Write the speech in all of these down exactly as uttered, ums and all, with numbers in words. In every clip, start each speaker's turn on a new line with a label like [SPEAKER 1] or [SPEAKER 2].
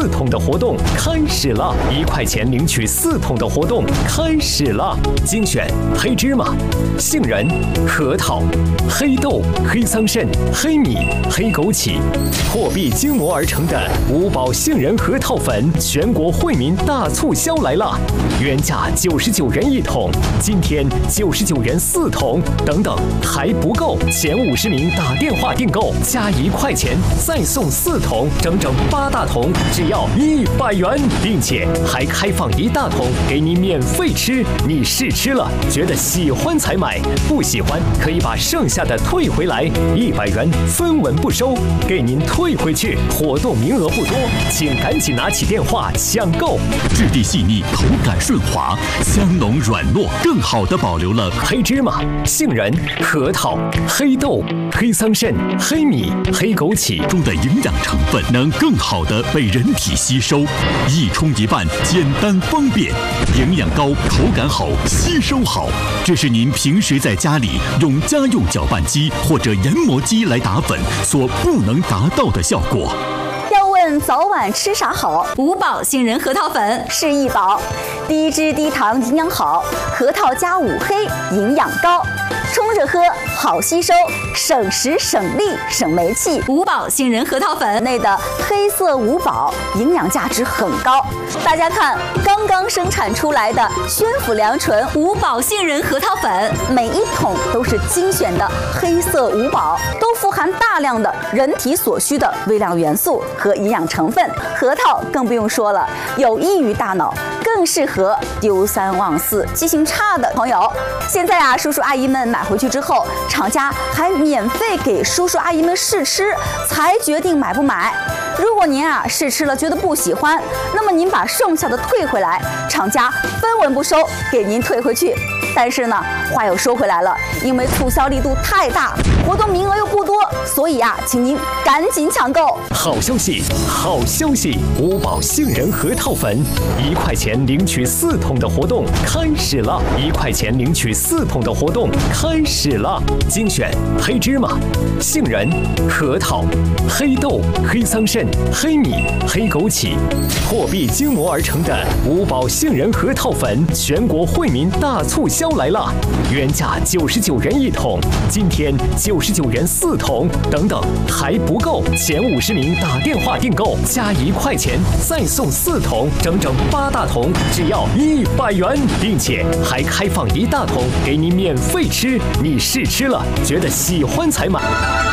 [SPEAKER 1] 四桶的活动开始了，一块钱领取四桶的活动开始了。精选黑芝麻、杏仁、核桃、黑豆、黑桑葚、黑米、黑枸杞，货币精磨而成的五宝杏仁核桃粉全国惠民大促销来了，原价九十九元一桶，今天九十九元四桶，等等还不够，前五十名打电话订购加一块钱再送四桶，整整八大桶，只要一百元，并且还开放一大桶给你免费吃。你试吃了，觉得喜欢才买，不喜欢可以把剩下的退回来，一百元分文不收，给您退回去。活动名额不多，请赶紧拿起电话抢购。
[SPEAKER 2] 质地细腻，口感顺滑，香浓软糯，更好地保留了
[SPEAKER 1] 黑芝麻、杏仁、核桃、黑豆、黑桑葚、黑米、黑枸杞
[SPEAKER 2] 中的营养成分，能更好地被人体吸收，一冲一半，简单方便，营养高，口感好，吸收好。这是您平时在家里用家用搅拌机或者研磨机来打粉所不能达到的效果。
[SPEAKER 3] 早晚吃啥好？
[SPEAKER 4] 五宝杏仁核桃粉
[SPEAKER 3] 是一宝，低脂低糖，营养好，核桃加五黑，营养高，冲着喝好吸收，省时省力省煤气。
[SPEAKER 4] 五宝杏仁核桃粉
[SPEAKER 3] 内的黑色五宝营养价值很高。大家看，刚刚生产出来的宣府良醇
[SPEAKER 4] 五宝杏仁核桃粉，
[SPEAKER 3] 每一桶都是精选的黑色五宝，都富含大量的人体所需的微量元素和营养成分。核桃更不用说了，有益于大脑，更适合丢三忘四、记性差的朋友。现在啊，叔叔阿姨们买回去之后，厂家还免费给叔叔阿姨们试吃，才决定买不买。如果您啊试吃了觉得不喜欢，那么您把剩下的退回来，厂家分文不收，给您退回去。但是呢，话又说回来了，因为促销力度太大，活动名额又不多，所以啊，请您赶紧抢购。
[SPEAKER 1] 好消息，好消息！五宝杏仁核桃粉一块钱领取四桶的活动开始了，一块钱领取四桶的活动开始了。精选黑芝麻、杏仁、核桃、黑豆、黑桑葚、黑米、黑枸杞，货币精磨而成的五宝杏仁核桃粉全国惠民大促销来了，原价九十九元一桶，今天九十九元四桶，等等还不够，前五十名打电话订购加一块钱再送四桶，整整八大桶，只要一百元，并且还开放一大桶给你免费吃。你试吃了，觉得喜欢才买，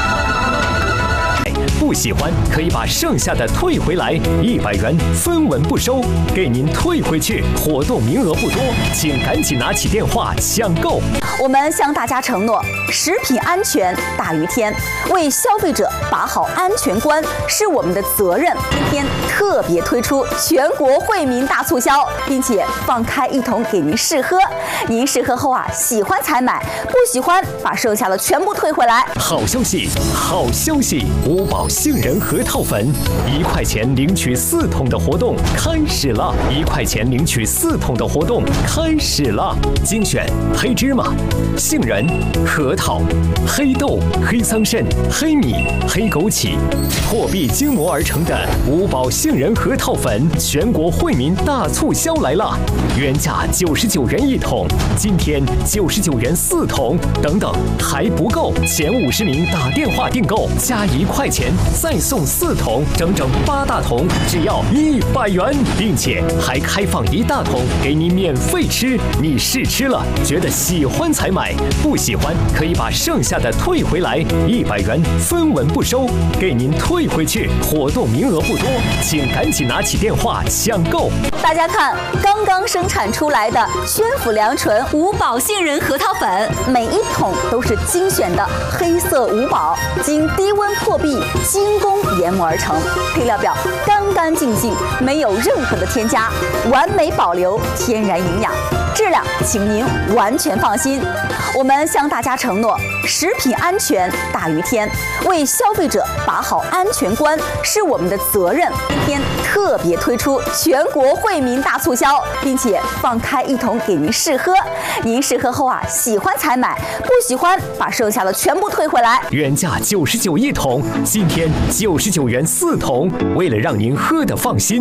[SPEAKER 1] 不喜欢可以把剩下的退回来，一百元分文不收，给您退回去。活动名额不多，请赶紧拿起电话抢购。
[SPEAKER 3] 我们向大家承诺，食品安全大于天，为消费者把好安全关是我们的责任。今天特别推出全国惠民大促销，并且放开一桶给您试喝，您试喝后啊，喜欢才买，不喜欢把剩下的全部退回来。
[SPEAKER 1] 好消息，好消息！五宝杏仁核桃粉一块钱领取四桶的活动开始了，一块钱领取四桶的活动开始了。精选黑芝麻、杏仁、核桃、黑豆、黑桑葚、黑米、黑枸杞，货币精磨而成的五宝杏仁核桃粉全国惠民大促销来了，原价九十九元一桶，今天九十九元四桶，等等还不够，前五十名打电话订购加一块钱再送四桶，整整八大桶，只要一百元，并且还开放一大桶给你免费吃。你试吃了，觉得喜欢才买，不喜欢可以把剩下的退回来，一百元分文不收，给您退回去。活动名额不多，请赶紧拿起电话抢购。
[SPEAKER 3] 大家看，刚刚生产出来的宣府良醇
[SPEAKER 4] 五宝杏仁核桃粉，
[SPEAKER 3] 每一桶都是精选的黑色五宝，经低温破壁精工研磨而成，配料表干干净净，没有任何的添加，完美保留天然营养，质量请您完全放心。我们向大家承诺，食品安全大于天，为消费者把好安全关是我们的责任。今天特别推出全国惠民大促销，并且放开一桶给您试喝，您试喝后啊，喜欢才买，不喜欢把剩下的全部退回来。
[SPEAKER 1] 原价九十九一桶，今天九十九元四桶，为了让您喝得放心。